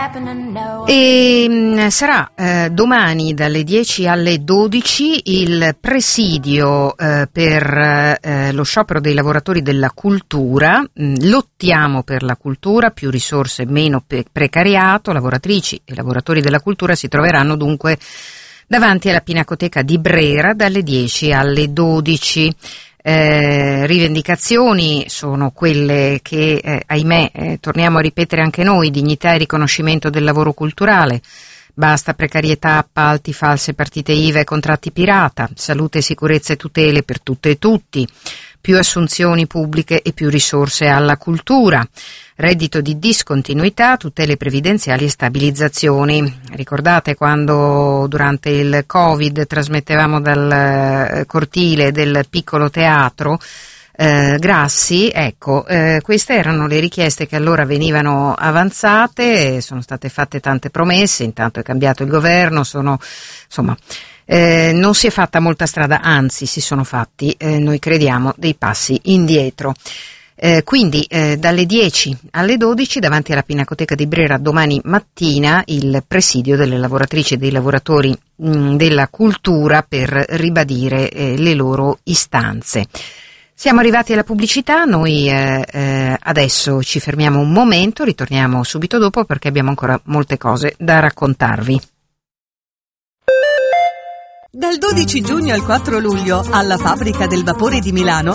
E sarà domani dalle 10 alle 12 il presidio per lo sciopero dei lavoratori della cultura. Lottiamo per la cultura, più risorse, meno precariato. Lavoratrici e lavoratori della cultura si troveranno dunque davanti alla Pinacoteca di Brera dalle 10 alle 12. Rivendicazioni sono quelle che, ahimè, torniamo a ripetere anche noi: dignità e riconoscimento del lavoro culturale, basta precarietà, appalti, false partite IVA e contratti pirata, salute, sicurezza e tutele per tutte e tutti, più assunzioni pubbliche e più risorse alla cultura, reddito di discontinuità, tutele previdenziali e stabilizzazioni. Ricordate quando durante il Covid trasmettevamo dal cortile del piccolo teatro Grassi? Ecco, queste erano le richieste che allora venivano avanzate, sono state fatte tante promesse, intanto è cambiato il governo, non si è fatta molta strada, anzi si sono fatti, noi crediamo, dei passi indietro. Quindi dalle 10 alle 12 davanti alla Pinacoteca di Brera domani mattina il presidio delle lavoratrici e dei lavoratori della cultura per ribadire le loro istanze. Siamo arrivati alla pubblicità, noi adesso ci fermiamo un momento, ritorniamo subito dopo perché abbiamo ancora molte cose da raccontarvi. Dal 12 giugno al 4 luglio alla Fabbrica del Vapore di Milano